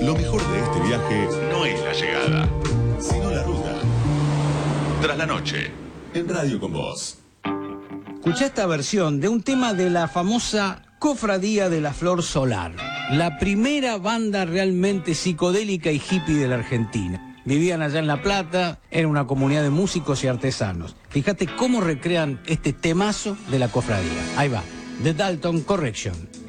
Lo mejor de este viaje no es la llegada, sino la ruta. Tras la noche, en Radio con Vos. Escuché esta versión de un tema de la famosa Cofradía de la Flor Solar, la primera banda realmente psicodélica y hippie de la Argentina. Vivían allá en La Plata, era una comunidad de músicos y artesanos. Fíjate cómo recrean este temazo de la cofradía. Ahí va, The Dalton Correction.